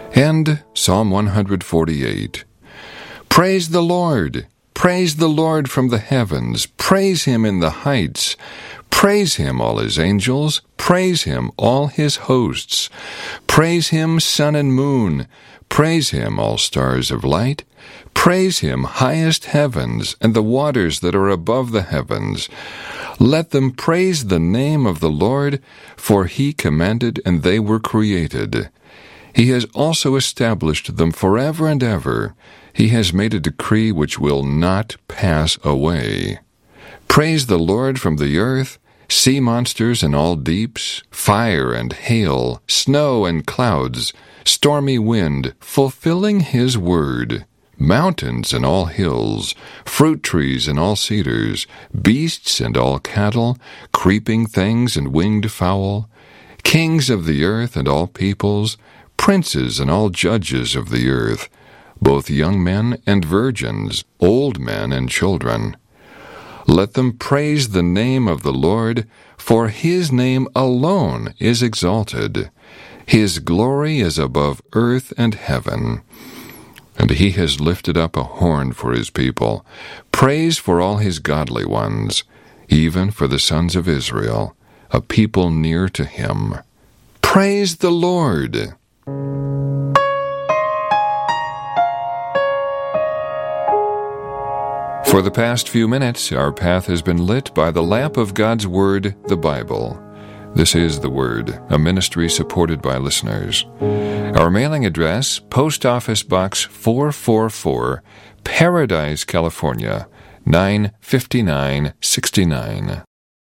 And Psalm 148. Praise the Lord! Praise the Lord from the heavens! Praise Him in the heights! Praise Him, all His angels! Praise Him, all His hosts! Praise Him, sun and moon! Praise Him, all stars of light! Praise Him, highest heavens, and the waters that are above the heavens! Let them praise the name of the Lord, for He commanded and they were created. He has also established them forever and ever. He has made a decree which will not pass away. Praise the Lord from the earth, sea monsters and all deeps, fire and hail, snow and clouds, stormy wind, fulfilling His word, mountains and all hills, fruit trees and all cedars, beasts and all cattle, creeping things and winged fowl, kings of the earth and all peoples, princes and all judges of the earth, both young men and virgins, old men and children. Let them praise the name of the Lord, for His name alone is exalted. His glory is above earth and heaven. And He has lifted up a horn for His people, praise for all His godly ones, even for the sons of Israel, a people near to Him. Praise the Lord! For the past few minutes, our path has been lit by the lamp of God's Word, the Bible. This is The Word, a ministry supported by listeners. Our mailing address, Post Office Box 444, Paradise, California, 95969.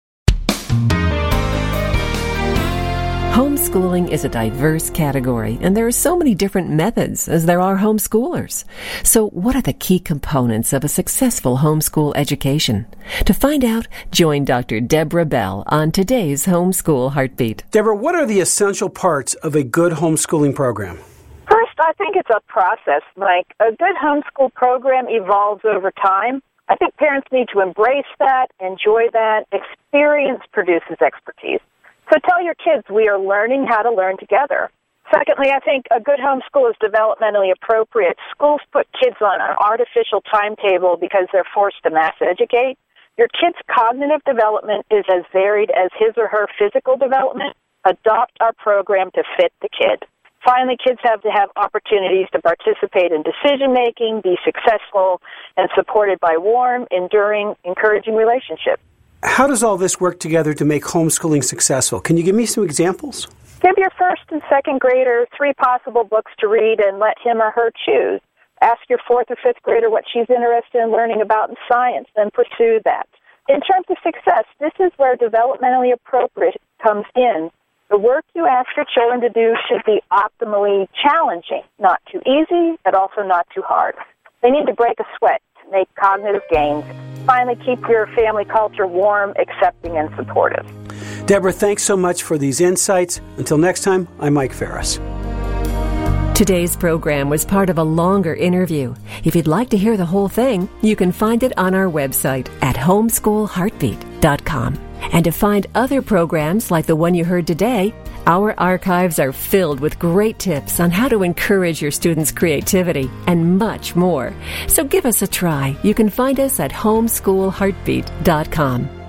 Homeschooling is a diverse category, and there are so many different methods as there are homeschoolers. So what are the key components of a successful homeschool education? To find out, join Dr. Deborah Bell on today's Homeschool Heartbeat. Deborah, what are the essential parts of a good homeschooling program? First, I think it's a process, Mike. A good homeschool program evolves over time. I think parents need to embrace that, enjoy that. Experience produces expertise. So tell your kids we are learning how to learn together. Secondly, I think a good homeschool is developmentally appropriate. Schools put kids on an artificial timetable because they're forced to mass educate. Your kid's cognitive development is as varied as his or her physical development. Adopt our program to fit the kid. Finally, kids have to have opportunities to participate in decision-making, be successful, and supported by warm, enduring, encouraging relationships. How does all this work together to make homeschooling successful? Can you give me some examples? Give your first and second grader 3 possible books to read and let him or her choose. Ask your 4th or 5th grader what she's interested in learning about in science, then pursue that. In terms of success, this is where developmentally appropriate comes in. The work you ask your children to do should be optimally challenging, not too easy, but also not too hard. They need to break a sweat to make cognitive gains. Finally, keep your family culture warm, accepting, and supportive. Deborah, thanks so much for these insights. Until next time, I'm Mike Ferris. Today's program was part of a longer interview. If you'd like to hear the whole thing, you can find it on our website at homeschoolheartbeat.com. And to find other programs like the one you heard today, our archives are filled with great tips on how to encourage your students' creativity and much more. So give us a try. You can find us at homeschoolheartbeat.com.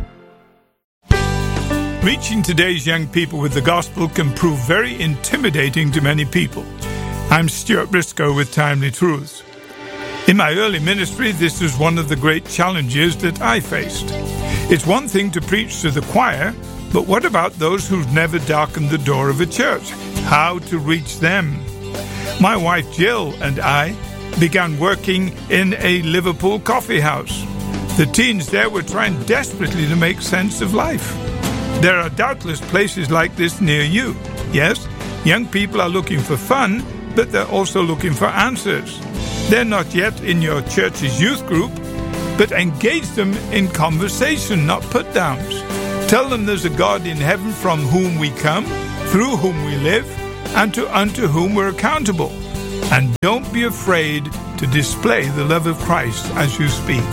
Reaching today's young people with the gospel can prove very intimidating to many people. I'm Stuart Briscoe with Timely Truths. In my early ministry, this was one of the great challenges that I faced. It's one thing to preach to the choir, but what about those who've never darkened the door of a church? How to reach them? My wife Jill and I began working in a Liverpool coffee house. The teens there were trying desperately to make sense of life. There are doubtless places like this near you. Yes, young people are looking for fun, but they're also looking for answers. They're not yet in your church's youth group, but engage them in conversation, not put-downs. Tell them there's a God in heaven from whom we come, through whom we live, and unto whom we're accountable. And don't be afraid to display the love of Christ as you speak.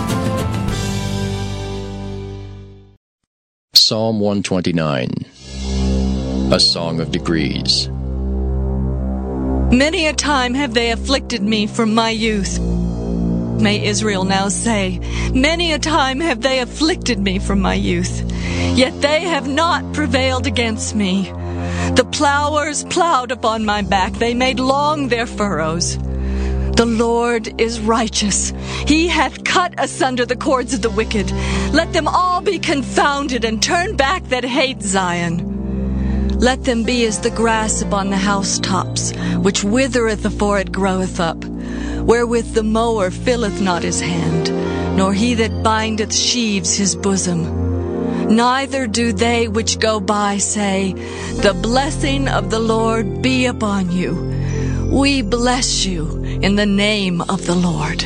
Psalm 129, a song of degrees. Many a time have they afflicted me from my youth. May Israel now say, many a time have they afflicted me from my youth, yet they have not prevailed against me. The plowers plowed upon my back, they made long their furrows. The Lord is righteous. He hath cut asunder the cords of the wicked. Let them all be confounded, and turn back that hate Zion. Let them be as the grass upon the housetops, which withereth afore it groweth up, wherewith the mower filleth not his hand, nor he that bindeth sheaves his bosom. Neither do they which go by say, the blessing of the Lord be upon you. We bless you in the name of the Lord.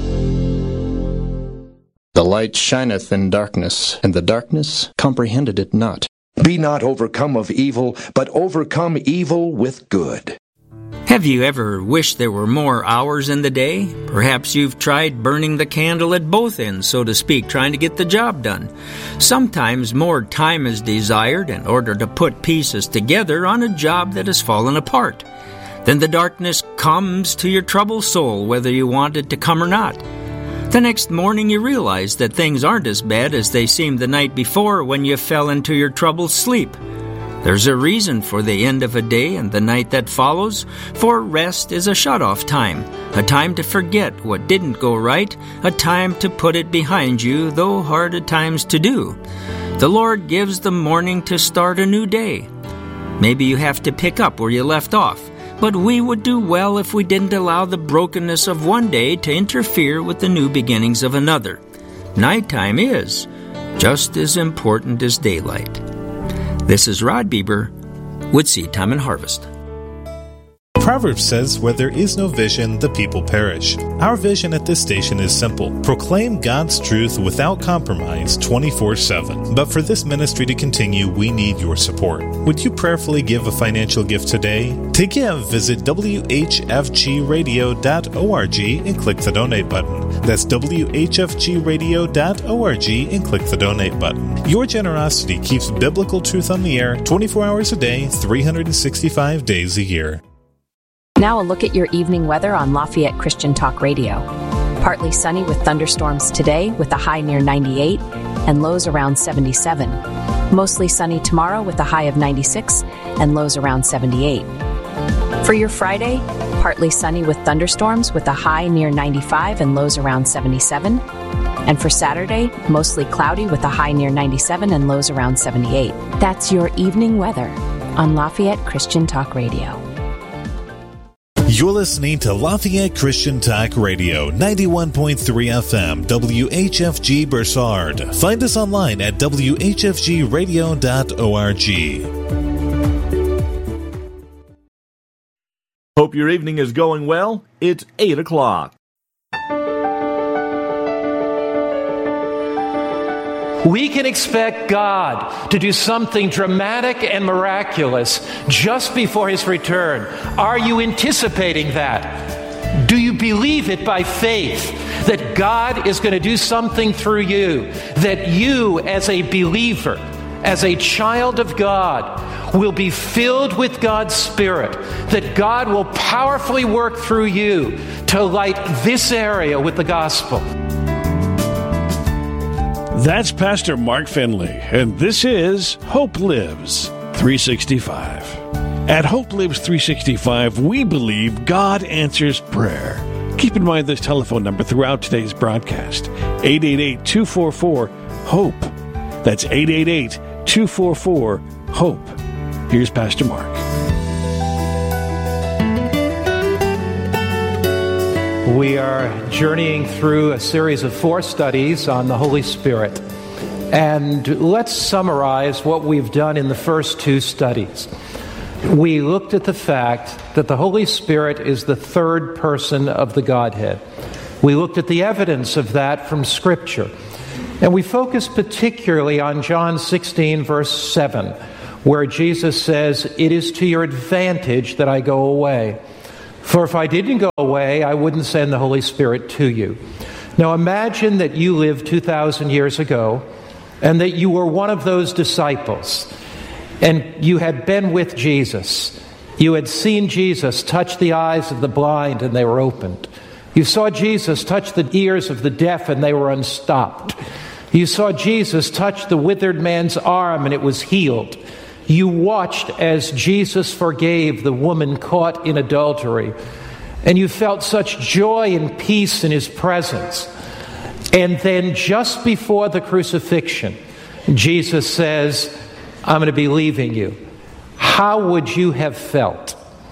The light shineth in darkness, and the darkness comprehended it not. Be not overcome of evil, but overcome evil with good. Have you ever wished there were more hours in the day? Perhaps you've tried burning the candle at both ends, so to speak, trying to get the job done. Sometimes more time is desired in order to put pieces together on a job that has fallen apart. Then the darkness comes to your troubled soul, whether you want it to come or not. The next morning you realize that things aren't as bad as they seemed the night before when you fell into your troubled sleep. There's a reason for the end of a day and the night that follows, for rest is a shut-off time, a time to forget what didn't go right, a time to put it behind you, though hard at times to do. The Lord gives the morning to start a new day. Maybe you have to pick up where you left off, but we would do well if we didn't allow the brokenness of one day to interfere with the new beginnings of another. Nighttime is just as important as daylight. This is Rod Bieber with Seed Time and Harvest. Proverbs says, where there is no vision, the people perish. Our vision at this station is simple. Proclaim God's truth without compromise 24/7. But for this ministry to continue, we need your support. Would you prayerfully give a financial gift today? To give, visit whfgradio.org and click the donate button. That's whfgradio.org and click the donate button. Your generosity keeps biblical truth on the air 24 hours a day, 365 days a year. Now a look at your evening weather on Lafayette Christian Talk Radio. Partly sunny with thunderstorms today with a high near 98 and lows around 77. Mostly sunny tomorrow with a high of 96 and lows around 78. For your Friday, partly sunny with thunderstorms with a high near 95 and lows around 77. And for Saturday, mostly cloudy with a high near 97 and lows around 78. That's your evening weather on Lafayette Christian Talk Radio. You're listening to Lafayette Christian Talk Radio, 91.3 FM, WHFG Bursard. Find us online at whfgradio.org. Hope your evening is going well. It's 8 o'clock. We can expect God to do something dramatic and miraculous just before His return. Are you anticipating that? Do you believe it by faith that God is going to do something through you? That you, as a believer, as a child of God, will be filled with God's Spirit, that God will powerfully work through you to light this area with the gospel. That's Pastor Mark Finley, and this is Hope Lives 365. At Hope Lives 365, we believe God answers prayer. Keep in mind this telephone number throughout today's broadcast, 888-244-HOPE. That's 888-244-HOPE. Here's Pastor Mark. We are journeying through a series of 4 studies on the Holy Spirit. And let's summarize what we've done in the first 2 studies. We looked at the fact that the Holy Spirit is the third person of the Godhead. We looked at the evidence of that from Scripture. And we focused particularly on John 16, verse 7, where Jesus says, "It is to your advantage that I go away. For if I didn't go away, I wouldn't send the Holy Spirit to you." Now imagine that you lived 2,000 years ago and that you were one of those disciples and you had been with Jesus You had seen Jesus touch the eyes of the blind and they were opened. You saw Jesus touch the ears of the deaf and they were unstopped. You saw Jesus touch the withered man's arm and it was healed. You watched as Jesus forgave the woman caught in adultery. And you felt such joy and peace in his presence. And then just before the crucifixion, Jesus says, I'm going to be leaving you. How would you have felt?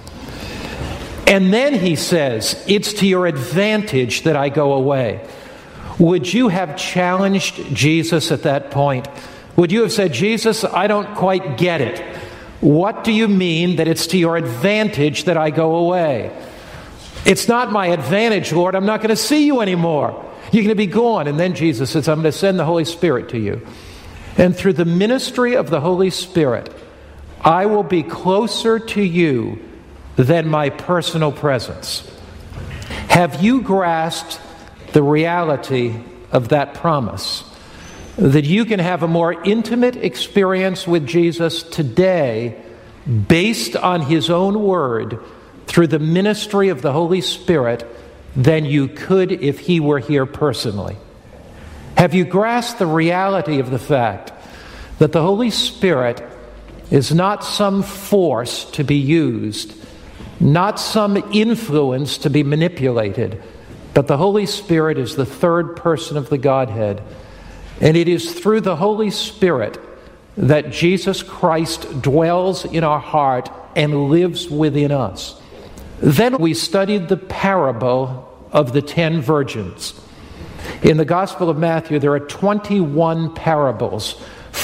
And then he says, it's to your advantage that I go away. Would you have challenged Jesus at that point? Would you have said, Jesus, I don't quite get it. What do you mean that it's to your advantage that I go away? It's not my advantage, Lord. I'm not going to see you anymore. You're going to be gone. And then Jesus says, I'm going to send the Holy Spirit to you. And through the ministry of the Holy Spirit, I will be closer to you than my personal presence. Have you grasped the reality of that promise? That you can have a more intimate experience with Jesus today based on his own word through the ministry of the Holy Spirit than you could if he were here personally. Have you grasped the reality of the fact that the Holy Spirit is not some force to be used, not some influence to be manipulated, but the Holy Spirit is the third person of the Godhead. And it is through the Holy Spirit that Jesus Christ dwells in our heart and lives within us. Then we studied the parable of the 10 virgins. In the Gospel of Matthew, there are 21 parables.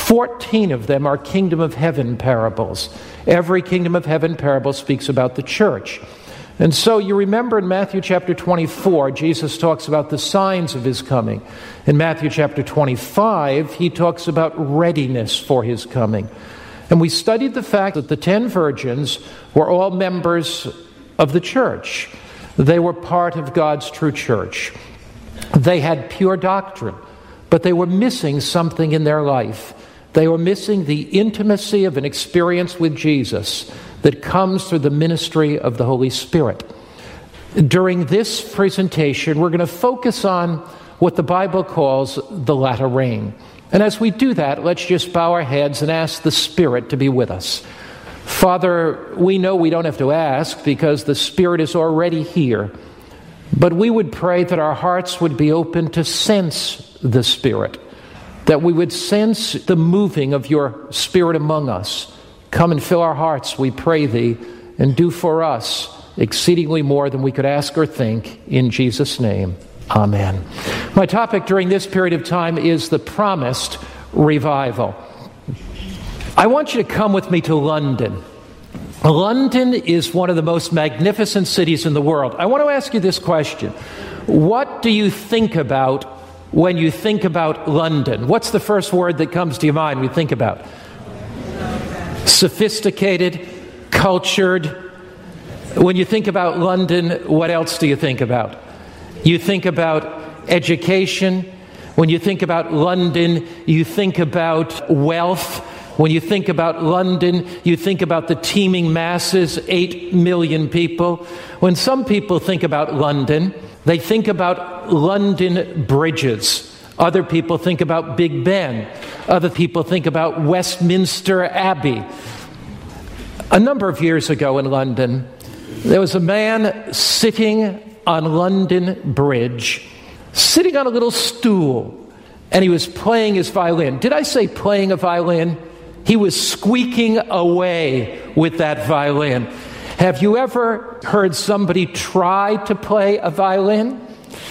14 of them are kingdom of heaven parables. Every kingdom of heaven parable speaks about the church. And so you remember in Matthew chapter 24, Jesus talks about the signs of his coming. In Matthew chapter 25, he talks about readiness for his coming. And we studied the fact that the 10 virgins were all members of the church. They were part of God's true church. They had pure doctrine, but they were missing something in their life. They were missing the intimacy of an experience with Jesus that comes through the ministry of the Holy Spirit. During this presentation, we're going to focus on what the Bible calls the latter rain. And as we do that, let's just bow our heads and ask the Spirit to be with us. Father, we know we don't have to ask because the Spirit is already here. But we would pray that our hearts would be open to sense the Spirit, that we would sense the moving of your Spirit among us. Come and fill our hearts, we pray thee, and do for us exceedingly more than we could ask or think. In Jesus' name, amen. My topic during this period of time is the promised revival. I want you to come with me to London. London is one of the most magnificent cities in the world. I want to ask you this question. What do you think about when you think about London? What's the first word that comes to your mind when you think about? Sophisticated, cultured. When you think about London, what else do you think about? You think about education. When you think about London, you think about wealth. When you think about London, you think about the teeming masses, 8 million people. When some people think about London, they think about London bridges. Other people think about Big Ben. Other people think about Westminster Abbey. A number of years ago in London, there was a man sitting on London Bridge, sitting on a little stool, and he was playing his violin. Did I say playing a violin? He was squeaking away with that violin. Have you ever heard somebody try to play a violin?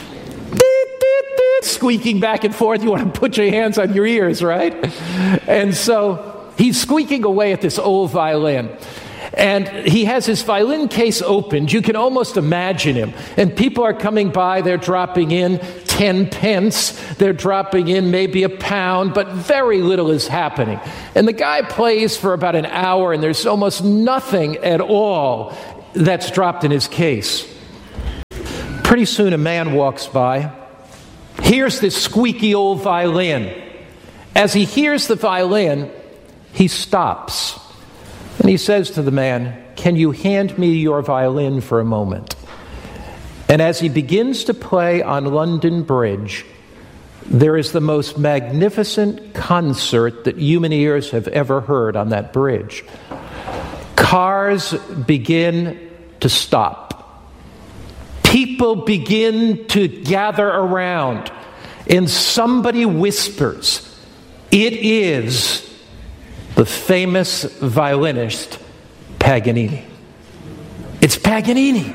Squeaking back and forth. You want to put your hands on your ears, right? And so he's squeaking away at this old violin. And he has his violin case opened. You can almost imagine him. And people are coming by. They're dropping in 10 pence. They're dropping in maybe £1, but very little is happening. And the guy plays for about an hour, and there's almost nothing at all that's dropped in his case. Pretty soon a man walks by. Here's this squeaky old violin. As he hears the violin, he stops. And he says to the man, "Can you hand me your violin for a moment?" And as he begins to play on London Bridge, there is the most magnificent concert that human ears have ever heard on that bridge. Cars begin to stop. People begin to gather around, and somebody whispers, "It is the famous violinist Paganini." It's Paganini.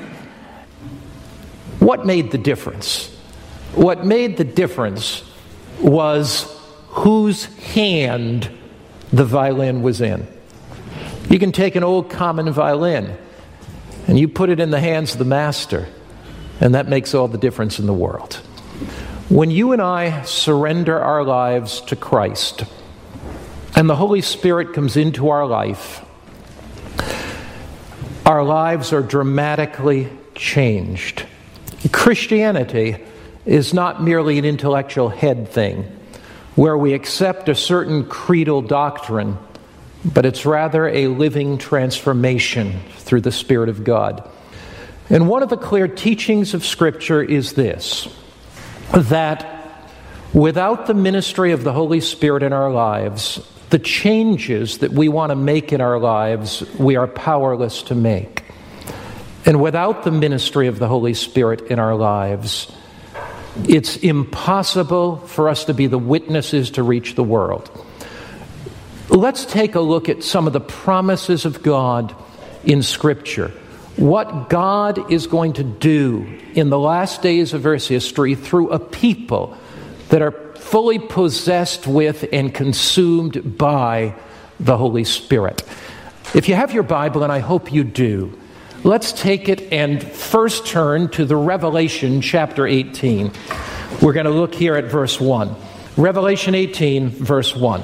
What made the difference? What made the difference was whose hand the violin was in. You can take an old common violin and you put it in the hands of the master, and that makes all the difference in the world. When you and I surrender our lives to Christ and the Holy Spirit comes into our life, our lives are dramatically changed. Christianity is not merely an intellectual head thing where we accept a certain creedal doctrine, but it's rather a living transformation through the Spirit of God. And one of the clear teachings of Scripture is this, that without the ministry of the Holy Spirit in our lives, the changes that we want to make in our lives, we are powerless to make. And without the ministry of the Holy Spirit in our lives, it's impossible for us to be the witnesses to reach the world. Let's take a look at some of the promises of God in Scripture. What God is going to do in the last days of Earth's history through a people that are fully possessed with and consumed by the Holy Spirit. If you have your Bible, and I hope you do, let's take it and first turn to the Revelation chapter 18. We're going to look here at verse 1. Revelation 18, verse 1.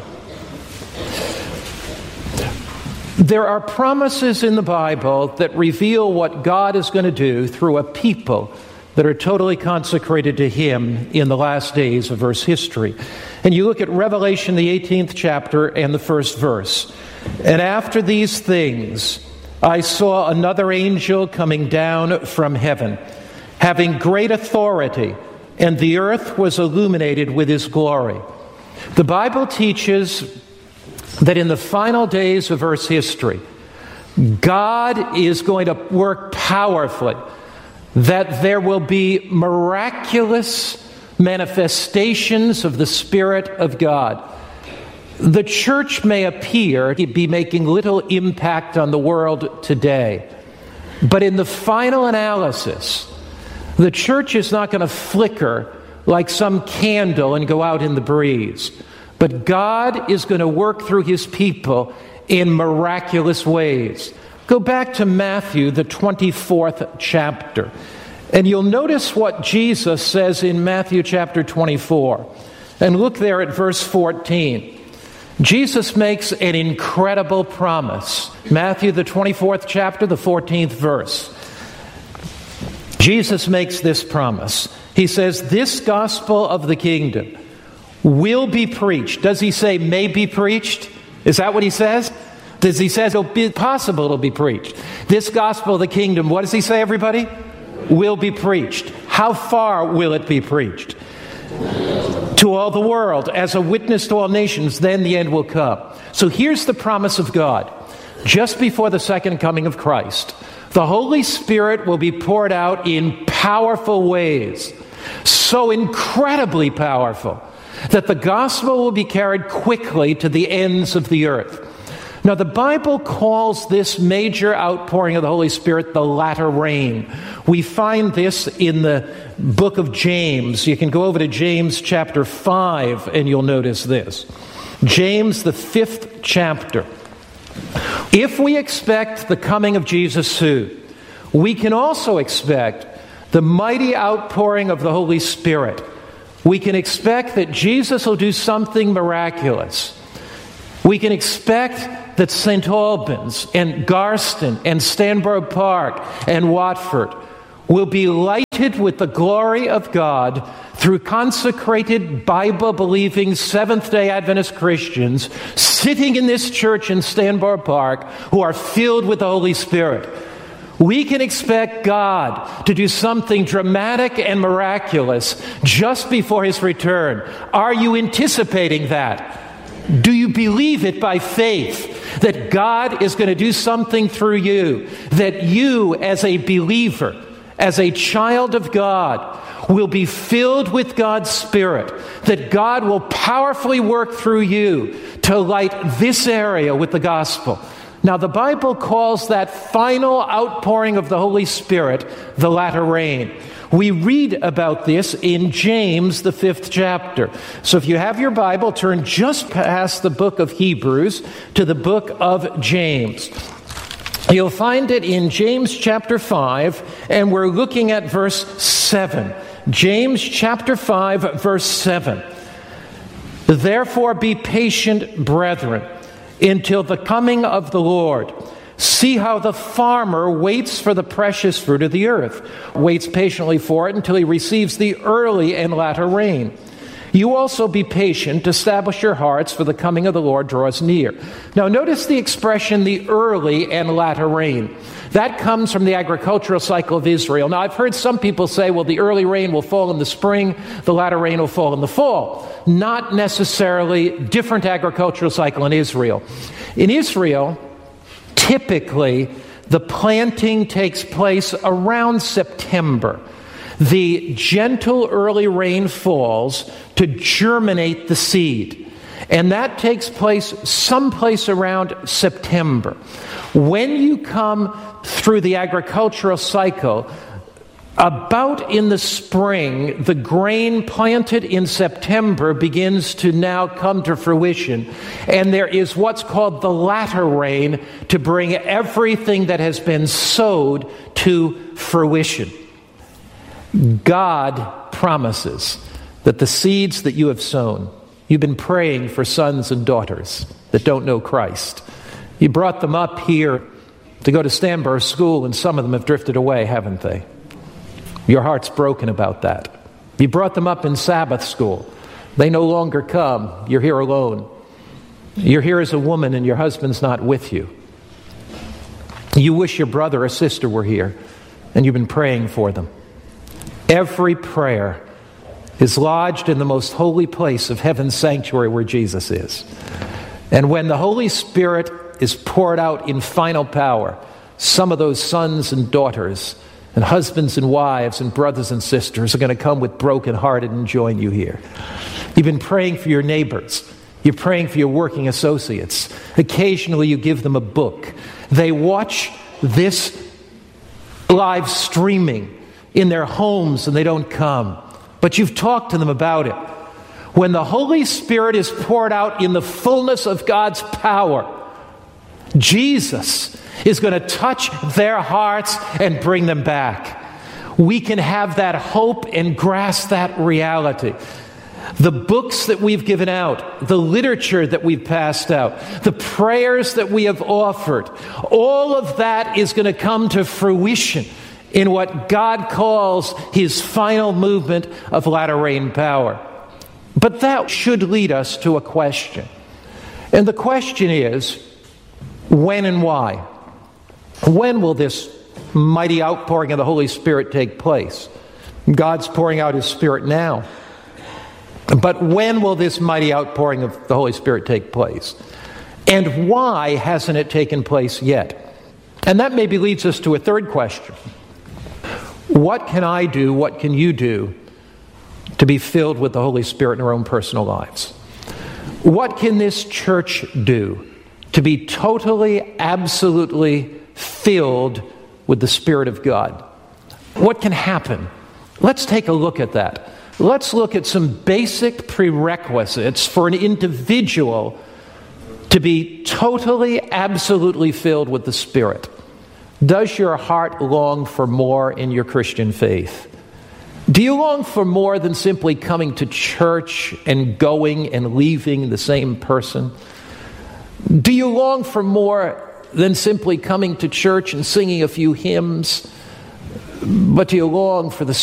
There are promises in the Bible that reveal what God is going to do through a people that are totally consecrated to Him in the last days of Earth's history. And you look at Revelation, the 18th chapter, and the first verse. "And after these things, I saw another angel coming down from heaven, having great authority, and the earth was illuminated with his glory." The Bible teaches that in the final days of Earth's history, God is going to work powerfully, that there will be miraculous manifestations of the Spirit of God. The church may appear to be making little impact on the world today, but in the final analysis, the church is not going to flicker like some candle and go out in the breeze. But God is going to work through His people in miraculous ways. Go back to Matthew, the 24th chapter, and you'll notice what Jesus says in Matthew chapter 24. And look there at verse 14. Jesus makes an incredible promise. Matthew, the 24th chapter, the 14th verse. Jesus makes this promise. He says, "This gospel of the kingdom will be preached." Does He say may be preached? Is that what He says? Does He say it'll be possible it'll be preached? This gospel of the kingdom, what does He say, everybody? Will be preached. How far will it be preached? To all the world, as a witness to all nations, then the end will come. So here's the promise of God. Just before the second coming of Christ, the Holy Spirit will be poured out in powerful ways, so incredibly powerful, that the gospel will be carried quickly to the ends of the earth. Now, the Bible calls this major outpouring of the Holy Spirit the latter rain. We find this in the book of James. You can go over to James chapter 5 and you'll notice this. James, the 5th chapter. If we expect the coming of Jesus soon, we can also expect the mighty outpouring of the Holy Spirit. We can expect that Jesus will do something miraculous. We can expect that St. Albans and Garston and Stanborough Park and Watford will be lighted with the glory of God through consecrated, Bible-believing, Seventh-day Adventist Christians sitting in this church in Stanbar Park who are filled with the Holy Spirit. We can expect God to do something dramatic and miraculous just before His return. Are you anticipating that? Do you believe it by faith that God is going to do something through you, that you as a believer, as a child of God, will be filled with God's Spirit, that God will powerfully work through you to light this area with the gospel? Now, the Bible calls that final outpouring of the Holy Spirit the latter rain. We read about this in James, the 5th chapter. So if you have your Bible, turn just past the book of Hebrews to the book of James. You'll find it in James chapter 5, and we're looking at verse 7. James chapter 5, verse 7. Therefore be patient, brethren, until the coming of the Lord. See how the farmer waits for the precious fruit of the earth, waits patiently for it until he receives the early and latter rain. You also be patient, establish your hearts, for the coming of the Lord draws near. Now notice the expression, the early and latter rain. That comes from the agricultural cycle of Israel. Now I've heard some people say, well, the early rain will fall in the spring, the latter rain will fall in the fall. Not necessarily. Different agricultural cycle in Israel. In Israel, typically, the planting takes place around September. The gentle early rain falls to germinate the seed. And that takes place someplace around September. When you come through the agricultural cycle, about in the spring, the grain planted in September begins to now come to fruition. And there is what's called the latter rain to bring everything that has been sowed to fruition. God promises that the seeds that you have sown, you've been praying for sons and daughters that don't know Christ. You brought them up here to go to Stanbar School, and some of them have drifted away, haven't they? Your heart's broken about that. You brought them up in Sabbath school. They no longer come. You're here alone. You're here as a woman and your husband's not with you. You wish your brother or sister were here, and you've been praying for them. Every prayer is lodged in the most holy place of heaven's sanctuary where Jesus is. And when the Holy Spirit is poured out in final power, some of those sons and daughters and husbands and wives and brothers and sisters are going to come with broken hearted and join you here. You've been praying for your neighbors. You're praying for your working associates. Occasionally you give them a book. They watch this live streaming in their homes and they don't come. But you've talked to them about it. When the Holy Spirit is poured out in the fullness of God's power, Jesus is going to touch their hearts and bring them back. We can have that hope and grasp that reality. The books that we've given out, the literature that we've passed out, the prayers that we have offered, all of that is going to come to fruition in what God calls His final movement of latter rain power. But that should lead us to a question. And the question is, when and why? When will this mighty outpouring of the Holy Spirit take place? God's pouring out His Spirit now. But when will this mighty outpouring of the Holy Spirit take place? And why hasn't it taken place yet? And that maybe leads us to a third question. What can I do, what can you do to be filled with the Holy Spirit in our own personal lives? What can this church do to be totally, absolutely filled with the Spirit of God? What can happen? Let's take a look at that. Let's look at some basic prerequisites for an individual to be totally, absolutely filled with the Spirit. Does your heart long for more in your Christian faith? Do you long for more than simply coming to church and going and leaving the same person? Do you long for more than simply coming to church and singing a few hymns? But do you long for the